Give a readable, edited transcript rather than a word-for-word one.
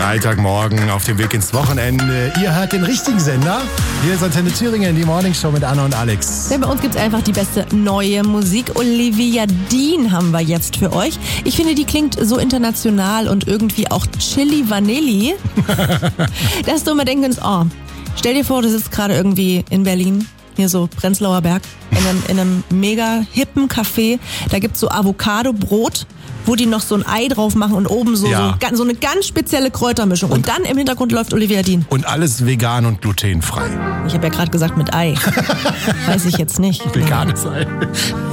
Freitagmorgen auf dem Weg ins Wochenende. Ihr hört den richtigen Sender. Hier ist Antenne Thüringen, die Morning Show mit Anna und Alex. Ja, bei uns gibt es einfach die beste neue Musik. Olivia Dean haben wir jetzt für euch. Ich finde, die klingt so international und irgendwie auch Chili Vanilli, dass du immer denken kannst, oh, stell dir vor, du sitzt gerade irgendwie in Berlin, hier so Prenzlauer Berg, in einem mega hippen Café. Da gibt's so Avocado-Brot, wo die noch so ein Ei drauf machen und oben so eine ganz spezielle Kräutermischung. Und dann im Hintergrund läuft Olivia Dean. Und alles vegan und glutenfrei. Ich habe ja gerade gesagt mit Ei. Weiß ich jetzt nicht. Veganes Ei.